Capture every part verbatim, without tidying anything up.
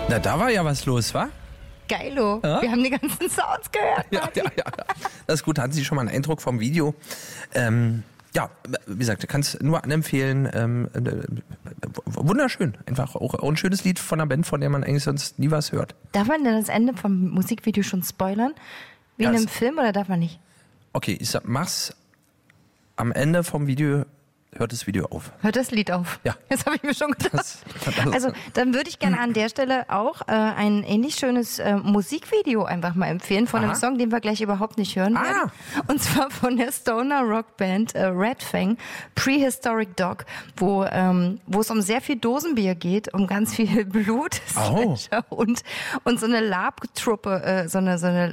Na, da war ja was los, wa? Geilo. Ja? Wir haben die ganzen Sounds gehört. Ja, ja, ja. Das ist gut, hatten Sie schon mal einen Eindruck vom Video. Ähm, ja, wie gesagt, du kannst nur anempfehlen. Ähm, äh, wunderschön. Einfach auch, auch ein schönes Lied von einer Band, von der man eigentlich sonst nie was hört. Darf man denn das Ende vom Musikvideo schon spoilern? Wie ja, in einem Film oder darf man nicht? Okay, ich sag, mach's am Ende vom Video. Hört das Video auf. Hört das Lied auf? Ja. Das habe ich mir schon gedacht. Das, das also dann würde ich gerne an der Stelle auch äh, ein ähnlich schönes äh, Musikvideo einfach mal empfehlen von Aha. einem Song, den wir gleich überhaupt nicht hören werden. Ah. Und zwar von der Stoner Rock Band äh, Red Fang, Prehistoric Dog, wo, ähm, wo es um sehr viel Dosenbier geht, um ganz viel Blut oh. und, und so eine Lab-Truppe, äh, so eine, so eine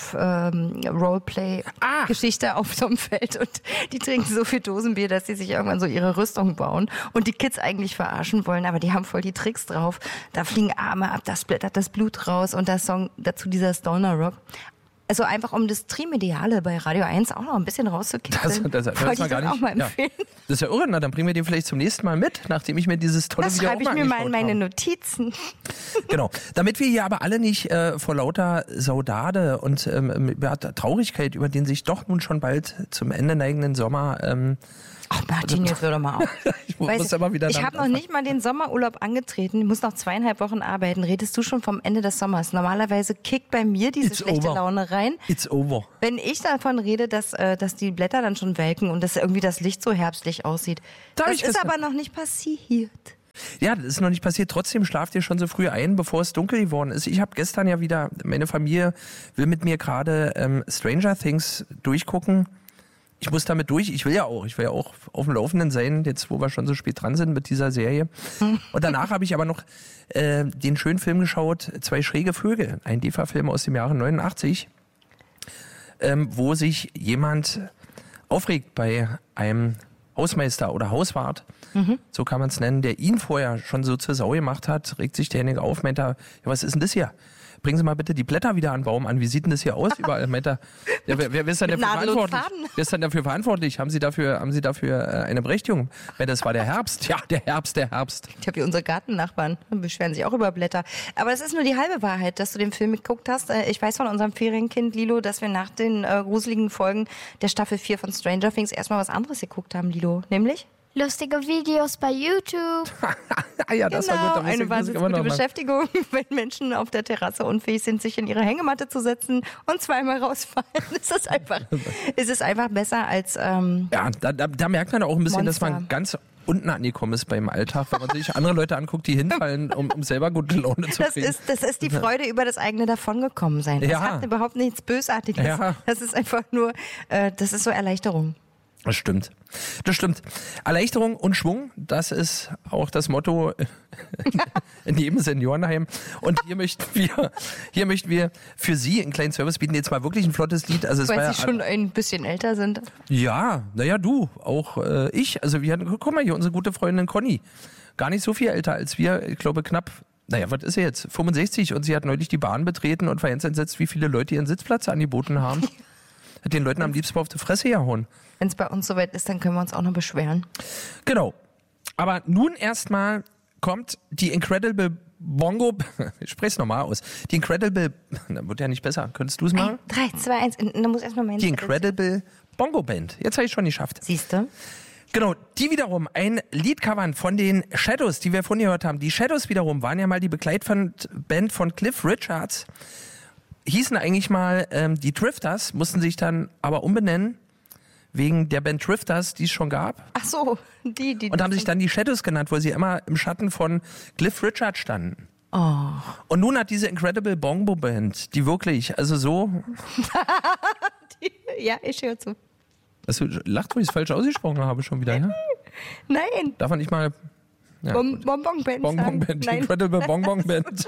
Live-Roleplay-Geschichte ähm, ah. auf so einem Feld. Und die trinken so viel Dosenbier, dass sie sich irgendwann so ihre Rüstung bauen und die Kids eigentlich verarschen wollen, aber die haben voll die Tricks drauf. Da fliegen Arme ab, da splittert das Blut raus und der Song dazu dieser Stoner Rock. Also einfach um das Trimediale bei Radio eins auch noch ein bisschen rauszukitzeln. Das, das, das, wollte ich das auch mal empfehlen. Ja. Das ist ja irre, na, dann bringen wir den vielleicht zum nächsten Mal mit, nachdem ich mir dieses tolle das Video auch mal angeschaut habe. Das schreibe ich mir mal in meine haben. Notizen. Genau, damit wir hier aber alle nicht äh, vor lauter Saudade und ähm, Traurigkeit über den sich doch nun schon bald zum Ende neigenden Sommer ähm, Ach Martin, jetzt hör doch mal auf. ich muss weißt, immer wieder ich habe noch nicht mal den Sommerurlaub angetreten. Ich muss noch zweieinhalb Wochen arbeiten. Redest du schon vom Ende des Sommers? Normalerweise kickt bei mir diese It's schlechte over. Laune rein. It's over. Wenn ich davon rede, dass, äh, dass die Blätter dann schon welken und dass irgendwie das Licht so herbstlich aussieht. Da das ist aber noch nicht passiert. Ja, das ist noch nicht passiert. Trotzdem schlaft ihr schon so früh ein, bevor es dunkel geworden ist. Ich habe gestern ja wieder, meine Familie will mit mir gerade ähm, Stranger Things durchgucken. Ich muss damit durch, ich will ja auch, ich will ja auch auf dem Laufenden sein, jetzt wo wir schon so spät dran sind mit dieser Serie. Und danach habe ich aber noch äh, den schönen Film geschaut, Zwei schräge Vögel, ein D E F A-Film aus dem Jahre neunundachtzig, ähm, wo sich jemand aufregt bei einem Hausmeister oder Hauswart, mhm. so kann man es nennen, der ihn vorher schon so zur Sau gemacht hat, regt sich derjenige auf, meint er, ja, was ist denn das hier? Bringen Sie mal bitte die Blätter wieder an den Baum an. Wie sieht denn das hier aus? Überall meint er, ja, wer, wer, ist dann dafür verantwortlich? Wer ist dann dafür verantwortlich? Haben Sie dafür, haben Sie dafür äh, eine Berechtigung? Weil das war der Herbst. Ja, der Herbst, der Herbst. Ich habe hier unsere Gartennachbarn, beschweren sich auch über Blätter. Aber das ist nur die halbe Wahrheit, dass du den Film geguckt hast. Ich weiß von unserem Ferienkind Lilo, dass wir nach den äh, gruseligen Folgen der Staffel vier von Stranger Things erstmal was anderes geguckt haben, Lilo. Nämlich? Lustige Videos bei YouTube. Ja, das genau, war gut. Da eine wahnsinnig gute Beschäftigung, wenn Menschen auf der Terrasse unfähig sind, sich in ihre Hängematte zu setzen und zweimal rausfallen. Es ist einfach, es ist einfach besser als ähm, Ja, da, da, da merkt man auch ein bisschen, Monster. dass man ganz unten angekommen ist beim Alltag, wenn man sich andere Leute anguckt, die hinfallen, um, um selber gute Laune zu das kriegen. Ist, das ist die Freude über das eigene Davongekommensein. Das ja. hat überhaupt nichts Bösartiges. Ja. Das ist einfach nur, äh, das ist so Erleichterung. Das stimmt. Das stimmt. Erleichterung und Schwung, das ist auch das Motto in jedem Seniorenheim. Und hier möchten wir, hier möchten wir für Sie einen kleinen Service bieten. Jetzt mal wirklich ein flottes Lied. Also es Weil war Sie ja, schon ein bisschen älter sind. Ja, naja, du, auch äh, ich. Also wir hatten, guck mal hier, unsere gute Freundin Conny. Gar nicht so viel älter als wir. Ich glaube knapp, naja, was ist sie jetzt? fünfundsechzig, und sie hat neulich die Bahn betreten und war ganz entsetzt, wie viele Leute ihren Sitzplatz angeboten haben. Hat den Leuten am liebsten auf die Fresse gehauen. Wenn es bei uns soweit ist, dann können wir uns auch noch beschweren. Genau. Aber nun erstmal kommt die Incredible Bongo... Ich spreche es nochmal aus. Die Incredible... Na, wird ja nicht besser. Könntest du es machen? drei, zwei, eins. Da muss erstmal mein... Die Incredible Bongo Band. Jetzt habe ich schon geschafft. Siehst du? Genau, die wiederum ein Lied covern von den Shadows, die wir vorhin gehört haben. Die Shadows wiederum waren ja mal die Begleitband von Cliff Richards. Hießen eigentlich mal ähm, die Drifters, mussten sich dann aber umbenennen, wegen der Band Drifters, die es schon gab. Ach so, die, die. Und haben sich dann die Shadows genannt, weil sie immer im Schatten von Cliff Richard standen. Oh. Und nun hat diese Incredible Bongo Band, die wirklich, also so... die, ja, ich höre zu. Also, lacht, wo ich es falsch ausgesprochen habe schon wieder, ja? Nein. Darf man nicht mal... Ja, Bon, Bonbon Band Bonbon Band, Nein. Incredible Bonbon Band.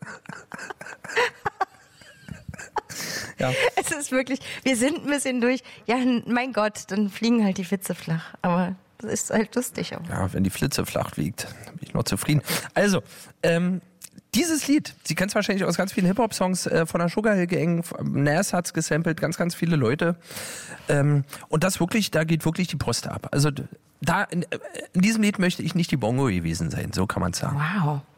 Ja. Es ist wirklich, wir sind ein bisschen durch. Ja, mein Gott, dann fliegen halt die Flitze flach. Aber das ist halt lustig auch. Ja, wenn die Flitze flach liegt, bin ich noch zufrieden. Also, ähm, dieses Lied, Sie kennen es wahrscheinlich aus ganz vielen Hip-Hop-Songs äh, von der Sugar Hill Gang, Nas hat's gesampelt, ganz, ganz viele Leute. Ähm, und das wirklich, da geht wirklich die Post ab. Also da in, in diesem Lied möchte ich nicht die Bongo gewesen sein, so kann man sagen. Wow.